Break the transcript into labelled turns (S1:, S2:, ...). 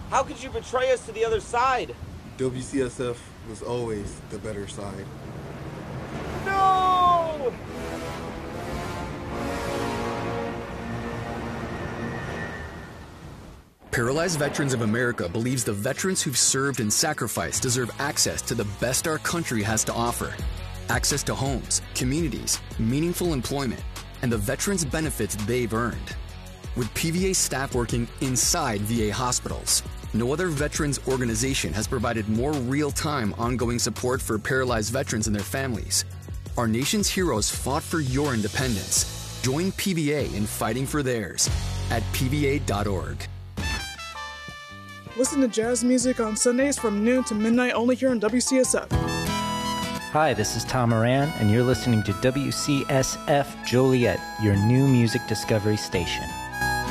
S1: How could you betray us to the other side?
S2: WCSF was always the better side.
S1: No!
S3: Paralyzed Veterans of America believes the veterans who've served and sacrificed deserve access to the best our country has to offer. Access to homes, communities, meaningful employment, and the veterans' benefits they've earned. With PVA staff working inside VA hospitals, no other veterans organization has provided more real-time ongoing support for paralyzed veterans and their families. Our nation's heroes fought for your independence. Join PVA in fighting for theirs at pva.org.
S4: Listen to jazz music on Sundays from noon to midnight only here on WCSF.
S5: Hi, this is Tom Moran, and you're listening to WCSF Joliet, your new music discovery station.